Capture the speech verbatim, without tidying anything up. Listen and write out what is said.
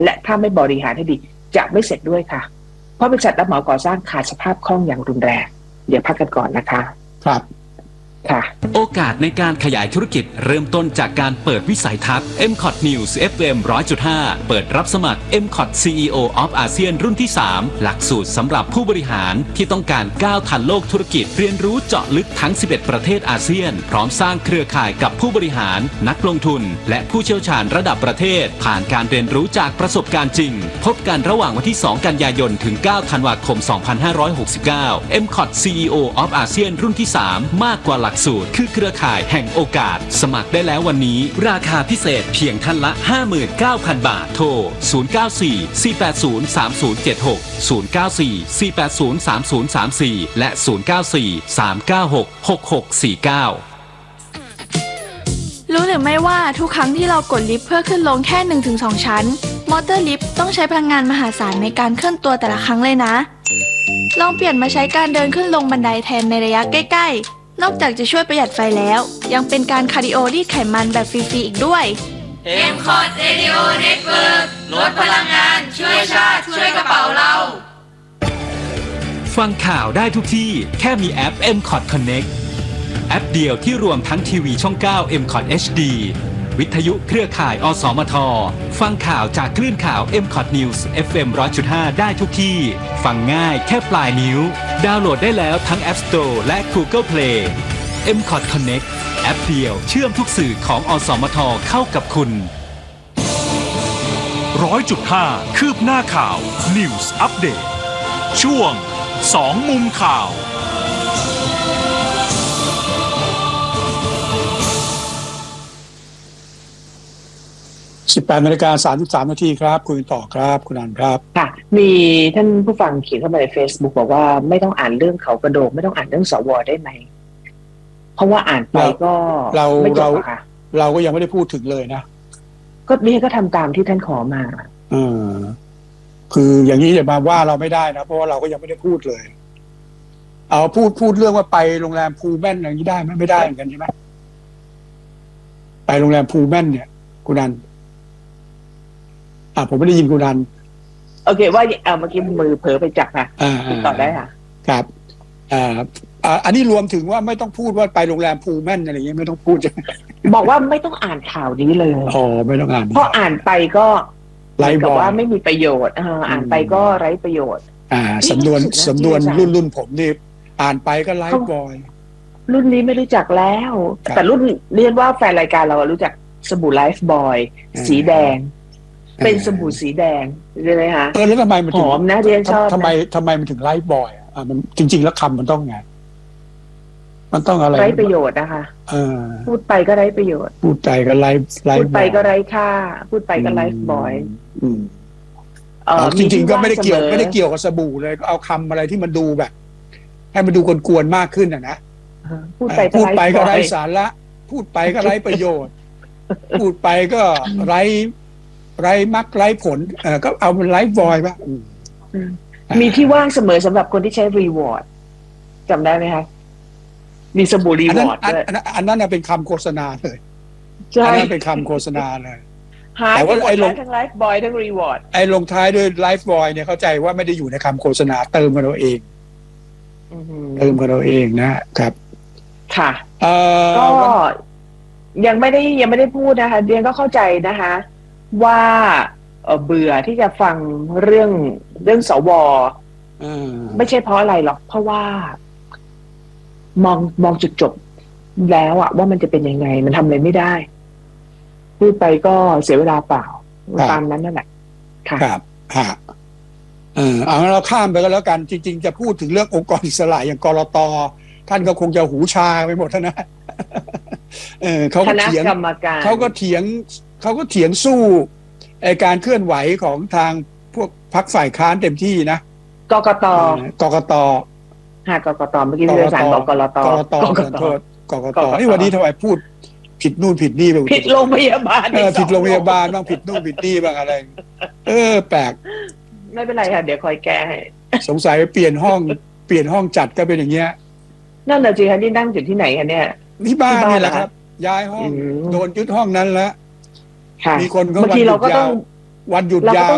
และถ้าไม่บริหารให้ดีจะไม่เสร็จด้วยค่ะเพราะบริษัทรับเหมาก่อสร้างขาดสภาพคล่องอย่างรุนแรงเดี๋ยวพักกันก่อนนะคะครับค่ะโอกาสในการขยายธุรกิจเริ่มต้นจากการเปิดวิสัยทัศน์ เอ็ม คอท News เอฟ เอ็ม หนึ่งร้อยจุดห้า เปิดรับสมัคร เอ็ม คอท ซี อี โอ of อาเซียนรุ่นที่สามหลักสูตรสำหรับผู้บริหารที่ต้องการก้าวทันโลกธุรกิจเรียนรู้เจาะลึกทั้งสิบเอ็ดประเทศอาเซียนพร้อมสร้างเครือข่ายกับผู้บริหารนักลงทุนและผู้เชี่ยวชาญระดับประเทศผ่านการเรียนรู้จากประสบการณ์จริงพบกันระหว่างวันที่สองกันยายนถึงเก้าธันวาคมสองพันห้าร้อยหกสิบเก้า เอ็ม คอท ซี อี โอ of อาเซียนรุ่นที่สามมากกว่าหลักสูตรคือเครือข่ายแห่งโอกาสสมัครได้แล้ววันนี้ราคาพิเศษเพียงท่านละ ห้าหมื่นเก้าพัน บาทโทรศูนย์ เก้า สี่ สี่ แปด ศูนย์ สาม ศูนย์ เจ็ด หก ศูนย์ เก้า สี่ สี่ แปด ศูนย์ สาม ศูนย์ สาม สี่และศูนย์ เก้า สี่ สาม เก้า หก หก หก สี่ เก้ารู้หรือไม่ว่าทุกครั้งที่เรากดลิฟต์เพื่อขึ้นลงแค่ หนึ่งถึงสอง ชั้นมอเตอร์ลิฟต์ต้องใช้พลังงานมหาศาลในการเคลื่อนตัวแต่ละครั้งเลยนะลองเปลี่ยนมาใช้การเดินขึ้นลงบันไดแทนในระยะใกล้ๆนอกจากจะช่วยประหยัดไฟแล้วยังเป็นการคาร์ดิโอรีดไขมันแบบฟรีๆอีกด้วยเอ็ม คอท Radio Network ลดพลังงานช่วยชาติช่วยกระเป๋าเราฟังข่าวได้ทุกที่แค่มีแอป เอ็ม คอท Connect แอปเดียวที่รวมทั้งทีวีช่อง เก้า เอ็ม คอท เอช ดี วิทยุเครือข่าย อสมท ฟังข่าวจากคลื่นข่าว เอ็ม คอท News เอฟ เอ็ม หนึ่งร้อยจุดห้า ได้ทุกที่ฟังง่ายแค่ปลายนิ้วดาวน์โหลดได้แล้วทั้ง App Store และ Google Play เอ็ม คอท Connect แอปเดียวเชื่อมทุกสื่อของอสมทเข้ากับคุณร้อยจุดห้า คืบหน้าข่าว News Update ช่วงสองมุมข่าวสิบแปดนาฬิกาสามสิบสามนาทีครับคุยต่อครับคุณอันครับค่ะมีท่านผู้ฟังเขียนเข้ามาใน Facebook บอกว่าไม่ต้องอ่านเรื่องเขากระโดงไม่ต้องอ่านเรื่องสวได้ไหมเพราะว่าอ่านไปก็เราไม่จเราบอะค่ะเราก็ยังไม่ได้พูดถึงเลยนะก็นี่ก็ทำตามที่ท่านขอมาเออคืออย่างนี้จะมาว่าเราไม่ได้นะเพราะว่าเราก็ยังไม่ได้พูดเลยเอาพูดพูดเรื่องว่าไปโรงแรมพูแม่นอย่างนี้ได้ไหมไม่ได้เหมือนกันใช่ไหมไปโรงแรมพูแม่นเนี่ยคุณอันอ่าผมไม่ได้ยินคุณอันโอเคว่าเอาเมื่อกี้มือเผลอไปจับค่ะติดต่อได้ค่ะครับอ่าอ่าอันนี้รวมถึงว่าไม่ต้องพูดว่าไปโรงแรมพูแม่นอะไรอย่างเงี้ยไม่ต้องพูดจะบอกว่าไม่ต้องอ่านข่าวนี้เลยอ๋อไม่ต้องอ่านเพราะอ่านไปก็ไร้บอกว่าไม่มีประโยชน์อ่านไปก็ไร้ประโยชน์อ่าสำนวนสำนวนรุ่นรุ่นผมนี่อ่านไปก็ไร้บอยรุ่นนี้ไม่รู้จักแล้วแต่รุ่นเรียนว่าแฟนรายการเรารู้จักสบู่ไลฟ์บอยสีแดงเป็นสบู่สีแดงใช่ไหมคะเออแล้วทำไมมันหอมนะเรียนชอบทำไมทำไมมันถึงไลฟ์บอยอ่ะมันจริงๆแล้วคำมันต้องไงมันต้องอะไรไร้ประโยชน์นะคะเออพูดไปก็ไร้ประโยชน์พูดไปก็ไลฟ์ไลฟ์พูดไปก็ไร้ค่าพูดไปก็ไลฟ์บอยอืมเออจริงๆก็ไม่ได้เกี่ยวไม่ได้เกี่ยวกับสบู่เลยก็เอาคำอะไรที่มันดูแบบให้มันดูกวนๆมากขึ้นอ่ะนะพูดไปพูดไปก็ไร้สาระพูดไปก็ไร้ประโยชน์พูดไปก็ไร้ไร้มักไร้ผลเออก็เอามันไลฟ์บอยป่ะมีที่ว่างเสมอสำหรับคนที่ใช้รีวอร์ดจำได้ไหมคะมีสบู่รีวอร์ดด้วยอันนั้นเป็นคำโฆษณาเลยอันนั้นเป็นคำโฆษณาเลยแต่ว่าไอ้ลงทั้งไลฟ์บอยทั้งรีวอร์ดไอ้ลงท้ายด้วยไลฟ์บอยเนี่ยเข้าใจว่าไม่ได้อยู่ในคำโฆษณาเติมกันเราเองเติมกันเราเองนะครับค่ะก็ยังไม่ได้ยังไม่ได้พูดนะคะเดียนก็เข้าใจนะคะว่าเบื่อที่จะฟังเรื่องเรื่องสวไม่ใช่เพราะอะไรหรอกเพราะว่ามองมองจุดจบแล้วอะว่ามันจะเป็นยังไงมันทำอะไรไม่ได้พูดไปก็เสียเวลาเปล่าตามนั้นนั่นแหละค่ะครับฮะเออเอาเราข้ามไปก็แล้วกันจริงๆจะพูดถึงเรื่ององค์กรอิสระอย่างกลต.ท่านก็คงจะหูชาไปหมดนะเออเขาก็เถียงเขาก็เถียงเขาก็เถียงสู้ไอ้การเคลื่อนไหวของทางพวกพรรคฝ่ายค้านเต็มที่นะกกตกกตหากกตเมื่อกี้เรื่องสารบอกกลตกกตขอโทษกกตนี่วันนี้ทำไมพูดผิดนู่นผิดนี่ไปผิดโรงพยาบาลเออผิดโรงพยาบาลบ้างผิดนู่นผิดนี่บ้างอะไรเออแปลกไม่เป็นไรค่ะเดี๋ยวคอยแก้ให้สงสัยเปลี่ยนห้องเปลี่ยนห้องจัดก็เป็นอย่างเงี้ยนั่นแหละจริงค่ะนี่นั่งอยู่ที่ไหนคะเนี่ยที่บ้านนี่แหละครับย้ายห้องโดนยึดห้องนั้นแล้วมีคนก็วันหยุดยาววันหยุดยาว